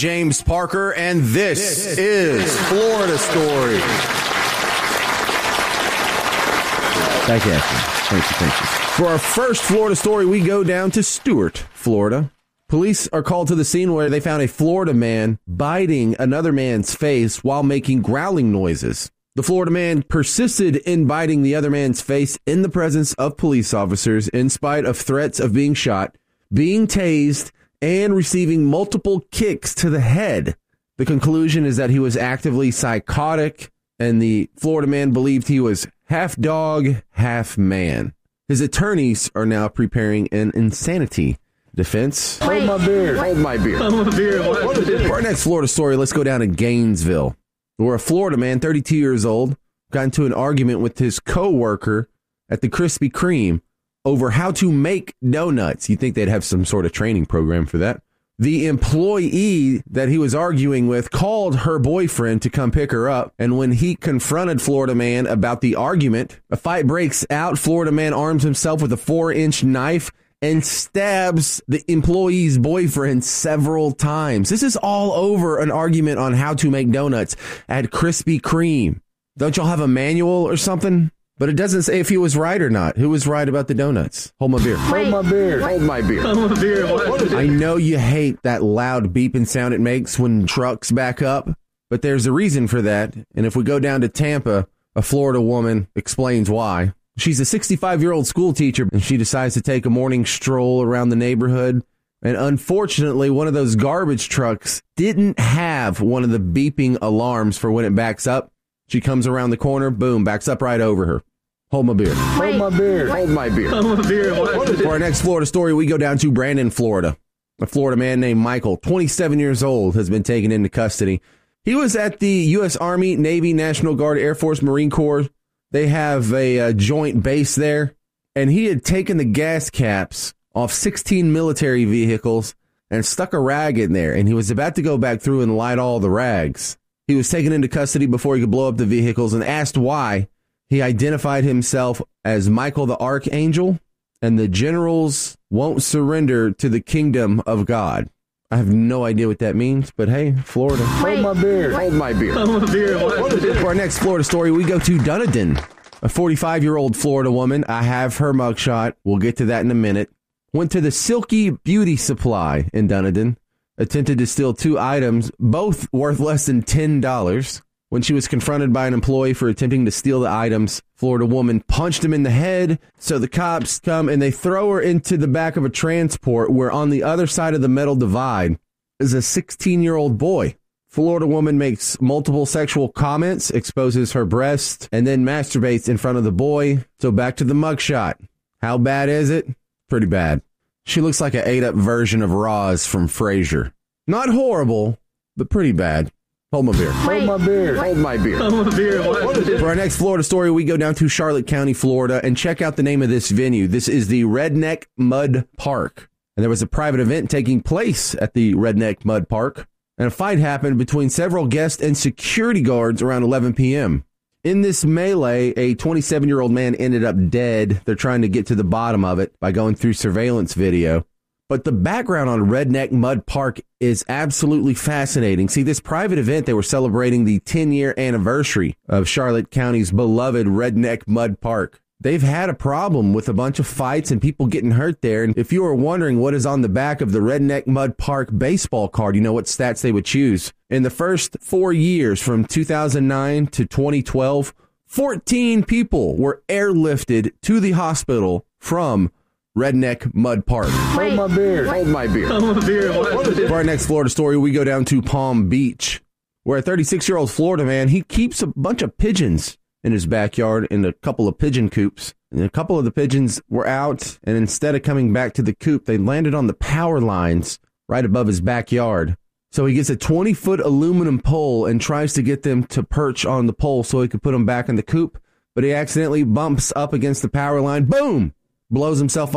James Parker, and this is Florida Story. Thank you. Thank you. For our first Florida story, we go down to Stuart, Florida. Police are called to the scene where they found a Florida man biting another man's face while making growling noises. The Florida man persisted in biting the other man's face in the presence of police officers in spite of threats of being shot, being tased, and receiving multiple kicks to the head. The conclusion is that he was actively psychotic, and the Florida man believed he was half dog, half man. His attorneys are now preparing an insanity defense. Hold my beer. Hold my beer. For our next Florida story, let's go down to Gainesville, where a Florida man, 32 years old, got into an argument with his co-worker at the Krispy Kreme over how to make donuts. You'd think they'd have some sort of training program for that. The employee that he was arguing with called her boyfriend to come pick her up, and when he confronted Florida man about the argument, a fight breaks out. Florida man arms himself with a 4-inch knife and stabs the employee's boyfriend several times. This is all over an argument on how to make donuts at Krispy Kreme. Don't y'all have a manual or something? But it doesn't say if he was right or not. Who was right about the donuts? Hold my beer. Hold my beer. Hold my beer. Hold my beer. I know you hate that loud beeping sound it makes when trucks back up, but there's a reason for that. And if we go down to Tampa, a Florida woman explains why. She's a 65-year-old school teacher, and she decides to take a morning stroll around the neighborhood. And unfortunately, one of those garbage trucks didn't have one of the beeping alarms for when it backs up. She comes around the corner, boom, backs up right over her. Hold my beer. Hold my beer. Hold my beer. Hold my beer. For our next Florida story, we go down to Brandon, Florida. A Florida man named Michael, 27 years old, has been taken into custody. He was at the U.S. Army, Navy, National Guard, Air Force, Marine Corps. They have a joint base there. And he had taken the gas caps off 16 military vehicles and stuck a rag in there. And he was about to go back through and light all the rags. He was taken into custody before he could blow up the vehicles and asked why. He identified himself as Michael the Archangel, and the generals won't surrender to the kingdom of God. I have no idea what that means, but hey, Florida. Hold my beer. Hold my beer. Hold my beer. For our next Florida story, we go to Dunedin. A 45-year-old Florida woman, I have her mugshot, we'll get to that in a minute, went to the Silky Beauty Supply in Dunedin, attempted to steal 2 items, both worth less than $10. When she was confronted by an employee for attempting to steal the items, Florida woman punched him in the head. So the cops come and they throw her into the back of a transport where on the other side of the metal divide is a 16-year-old boy. Florida woman makes multiple sexual comments, exposes her breast, and then masturbates in front of the boy. So back to the mugshot. How bad is it? Pretty bad. She looks like an ate-up version of Roz from Frasier. Not horrible, but pretty bad. Hold my beer. Hold my beer. Hold my beer. Hold my beer. For our next Florida story, we go down to Charlotte County, Florida, and check out the name of this venue. This is the Redneck Mud Park. And there was a private event taking place at the Redneck Mud Park. And a fight happened between several guests and security guards around 11 p.m. In this melee, a 27-year-old man ended up dead. They're trying to get to the bottom of it by going through surveillance video. But the background on Redneck Mud Park is absolutely fascinating. See, this private event, they were celebrating the 10-year anniversary of Charlotte County's beloved Redneck Mud Park. They've had a problem with a bunch of fights and people getting hurt there. And if you were wondering what is on the back of the Redneck Mud Park baseball card, you know what stats they would choose. In the first 4 years, from 2009 to 2012, 14 people were airlifted to the hospital from Redneck Mud Park. Hold my beer. Hold my beer. Hold my beer. For our next Florida story, we go down to Palm Beach, where a 36-year-old Florida man, he keeps a bunch of pigeons in his backyard in a couple of pigeon coops. And a couple of the pigeons were out, and instead of coming back to the coop, they landed on the power lines right above his backyard. So he gets a 20-foot aluminum pole and tries to get them to perch on the pole so he could put them back in the coop. But he accidentally bumps up against the power line. Boom! Blows himself